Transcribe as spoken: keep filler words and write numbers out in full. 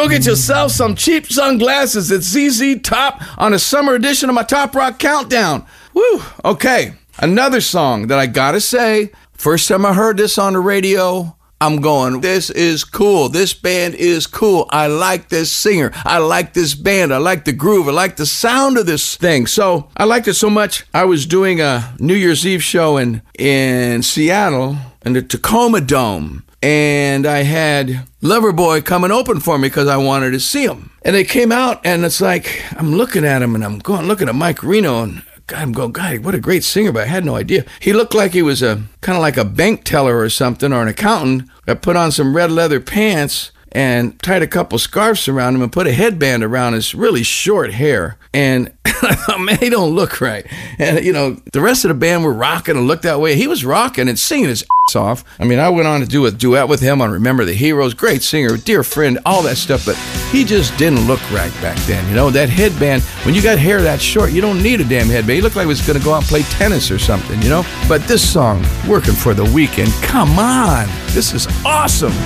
Go get yourself some cheap sunglasses at Z Z Top on a summer edition of my Top Rock Countdown. Woo! Okay, another song that I gotta say, first time I heard this on the radio, I'm going, this is cool. This band is cool. I like this singer. I like this band. I like the groove. I like the sound of this thing. So I liked it so much, I was doing a New Year's Eve show in, in Seattle in the Tacoma Dome. And I had Loverboy come and open for me because I wanted to see him. And they came out, and it's like, I'm looking at him, and I'm going, looking at Mike Reno, and God, I'm going, God, what a great singer, but I had no idea. He looked like he was a kind of like a bank teller or something, or an accountant that put on some red leather pants and tied a couple scarves around him and put a headband around his really short hair. And I thought, man, he don't look right. And, you know, the rest of the band were rocking and looked that way. He was rocking and singing his ass off. I mean, I went on to do a duet with him on Remember the Heroes. Great singer, dear friend, all that stuff. But he just didn't look right back then. You know, that headband, when you got hair that short, you don't need a damn headband. He looked like he was going to go out and play tennis or something, you know. But this song, Working for the Weekend, come on. This is awesome.